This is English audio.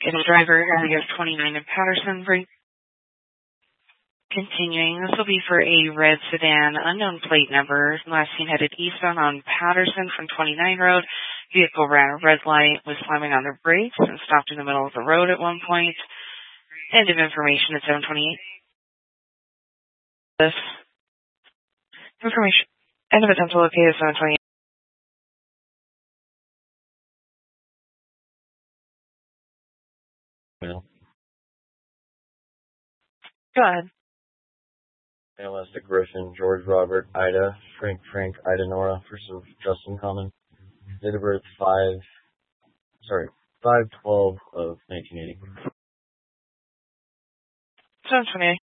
and the driver area of 29 in Patterson. Continuing, this will be for a red sedan, unknown plate number, last seen headed eastbound on Patterson from 29 Road. Vehicle ran a red light, was slamming on the brakes, and stopped in the middle of the road at one point. End of information at 7:28. This information, end of attempt to locate at 7:28. Well, Go ahead. Analyst Griffin, George Robert, Ida, Frank, Ida Nora, first of Justin Common. Date of birth 5/12 of 1980. 7:28.